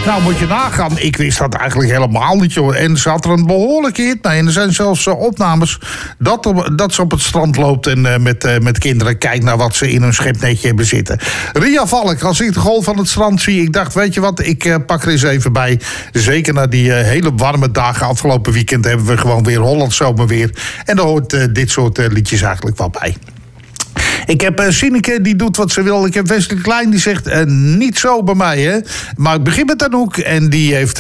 Nou, moet je nagaan. Ik wist dat eigenlijk helemaal niet, joh. En ze had er een behoorlijke hit mee. En er zijn zelfs opnames dat ze op het strand loopt en met kinderen kijkt naar wat ze in hun schepnetje hebben zitten. Ria Valk, als ik de golf van het strand zie, ik dacht, weet je wat, ik pak er eens even bij. Zeker na die hele warme dagen afgelopen weekend hebben we gewoon weer Hollands zomerweer. En daar hoort dit soort liedjes eigenlijk wel bij. Ik heb Sineke, die doet wat ze wil. Ik heb Wesley Klein, die zegt niet zo bij mij, hè. Maar ik begin met Anouk en die heeft